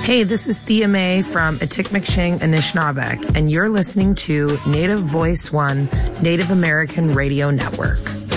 Hey, this is Thea May from Atikameksheng, Anishinaabeg, and you're listening to Native Voice One, Native American Radio Network.